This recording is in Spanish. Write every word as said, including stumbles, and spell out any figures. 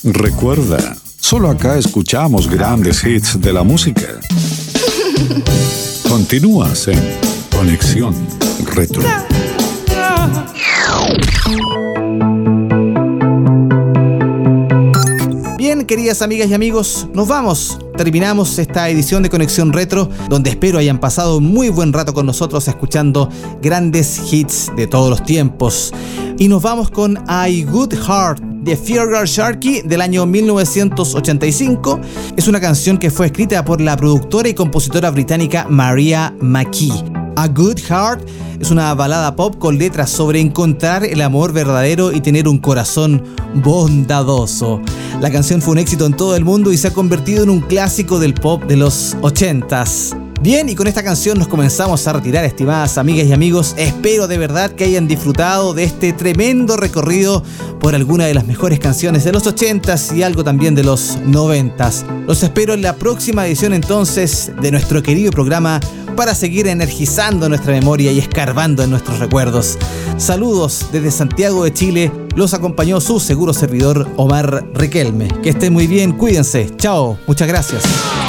Recuerda, solo acá escuchamos grandes hits de la música. Continúas en Conexión Retro. Bien, queridas amigas y amigos, nos vamos. Terminamos esta edición de Conexión Retro, donde espero hayan pasado un muy buen rato con nosotros escuchando grandes hits de todos los tiempos. Y nos vamos con I Good Heart de Feargal Sharkey del año mil novecientos ochenta y cinco. Es una canción que fue escrita por la productora y compositora británica Maria McKee. A Good Heart es una balada pop con letras sobre encontrar el amor verdadero y tener un corazón bondadoso. La canción fue un éxito en todo el mundo y se ha convertido en un clásico del pop de los ochentas. Bien, y con esta canción nos comenzamos a retirar, estimadas amigas y amigos. Espero de verdad que hayan disfrutado de este tremendo recorrido por alguna de las mejores canciones de los ochentas y algo también de los noventas. Los espero en la próxima edición entonces de nuestro querido programa para seguir energizando nuestra memoria y escarbando en nuestros recuerdos. Saludos desde Santiago de Chile. Los acompañó su seguro servidor Omar Riquelme. Que estén muy bien, cuídense. Chao, muchas gracias.